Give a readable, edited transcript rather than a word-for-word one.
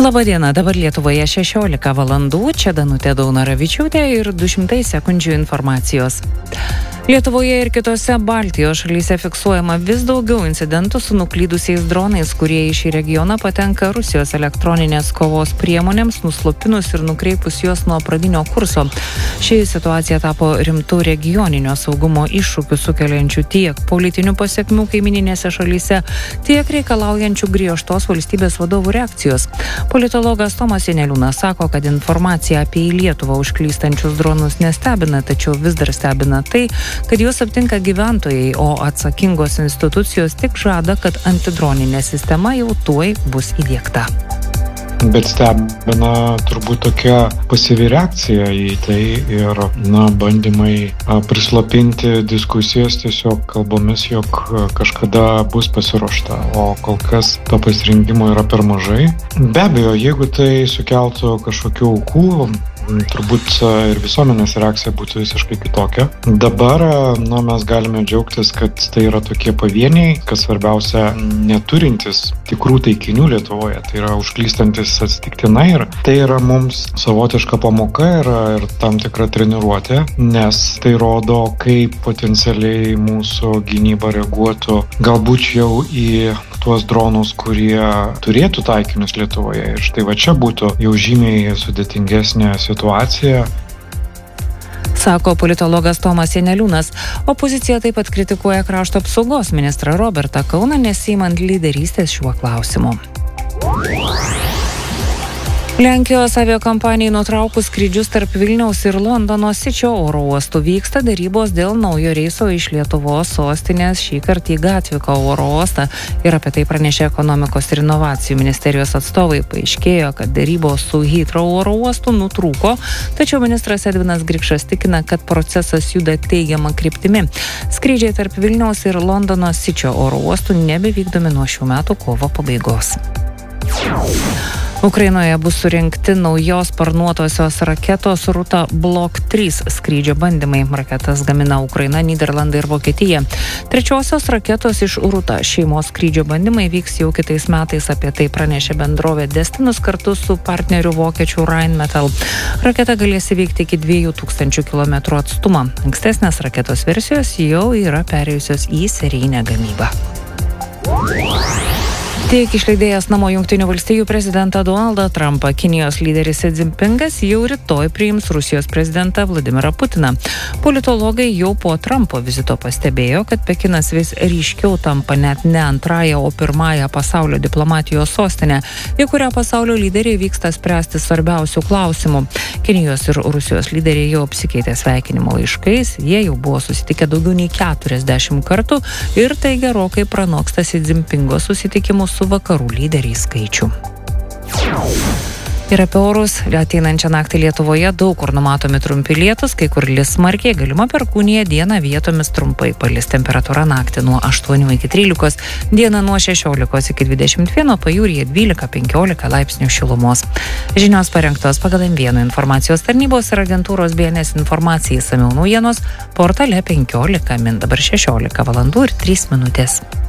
Labadiena, dabar Lietuvoje 16 valandų, čia Danutė Daunaravičiūtė ir 200 sekundžių informacijos. Lietuvoje ir kitose Baltijos šalyse fiksuojama vis daugiau incidentų su nuklydusiais dronais, kurie į šį regioną patenka Rusijos elektroninės kovos priemonėms, nuslopinus ir nukreipus juos nuo pradinio kurso. Ši situacija tapo rimtų regioninio saugumo iššūkių sukeliančių tiek politinių pasiekmių kaimininėse šalyse, tiek reikalaujančių griežtos valstybės vadovų reakcijos. Politologas Tomas Janeliūnas sako, kad informacija apie į Lietuvą užklystančius dronus nestebina, tačiau vis dar stebina tai, kad juos aptinka gyventojai, o atsakingos institucijos tik žada, kad antidroninė sistema jau tuoj bus įdiegta. Bet stebina turbūt tokia pasyvi reakcija į tai ir bandymai prislopinti diskusijas tiesiog kalbomis, jog kažkada bus pasiruošta, o kol kas to pasirinkimo yra per mažai. Be abejo, jeigu tai sukeltų kažkokių aukų, turbūt ir visuomenės reakcija būtų visiškai kitokia. Dabar mes galime džiaugtis, kad tai yra tokie pavieniai, kas svarbiausia, neturintis tikrų taikinių Lietuvoje. Tai yra užklystantis atsitiktinai ir tai yra mums savotiška pamoka ir tam tikra treniruotė, nes tai rodo, kaip potencialiai mūsų gynyba reaguotų galbūt jau į tuos dronus, kurie turėtų taikinius Lietuvoje. Ir štai va čia būtų jau žymiai sudėtingesnė situacija. Sako politologas Tomas Janeliūnas. Opozicija taip pat kritikuoja krašto apsaugos ministrą Robertą Kauną, nesiimant lyderystės šiuo klausimu. Lenkijos aviakompanijai nutraukus skrydžius tarp Vilniaus ir Londono Sičio oro uostų vyksta darybos dėl naujo reiso iš Lietuvos sostinės šįkart į Gatviko oro uostą ir apie tai pranešė ekonomikos ir inovacijų ministerijos atstovai. Paaiškėjo, kad darybos su Heathrow oro uostu nutrūko, tačiau ministras Edvinas Grikšas tikina, kad procesas juda teigiama kryptimi. Skrydžiai tarp Vilniaus ir Londono Sičio oro uostų nebevykdomi nuo šių metų kovo pabaigos. Ukrainoje bus surinkti naujos sparnuotosios raketos Ruta Block 3 skrydžio bandymai. Raketas gamina Ukraina, Nyderlandai ir Vokietija. Trečiosios raketos iš Ruta šeimos skrydžio bandymai vyks jau kitais metais, apie tai pranešė bendrovė Destinus kartu su partneriu vokiečių Rheinmetall. Raketa galės įveikti iki 2000 km atstumą. Ankstesnės raketos versijos jau yra perėjusios į serijinę gamybą. Tiek išleidėjas namo Jungtinių valstijų prezidentą Donaldą Trumpą. Kinijos lyderis Xi Jinpingas jau rytoj priims Rusijos prezidentą Vladimirą Putiną. Politologai jau po Trumpo vizito pastebėjo, kad Pekinas vis ryškiau tampa net ne antrąją, o pirmąją pasaulio diplomatijos sostinę, į kurią pasaulio lyderiai vyksta spręsti svarbiausių klausimų. Kinijos ir Rusijos lyderiai jau apsikeitė sveikinimo laiškais, jie jau buvo susitikę daugiau nei 40 kartų ir tai gerokai pranoksta Xi Jinpingo susitikimus su vakarų lyderiai skaičių. Ir apie orus. Ateinančią naktį Lietuvoje daug kur numatomi trumpi lietūs, kai kur lis smarkiai, galima perkūnija, dieną vietomis trumpai palis. Temperatūra naktį nuo 8 iki 13, dieną nuo 16 iki 21, pajūryje 12-15 laipsnių šilumos. Žinios parengtos pagal M1 informacijos tarnybos ir agentūros BNS informacijai, išsamiau naujienos portale 15 min. Dabar 16 valandų ir 3 minutės.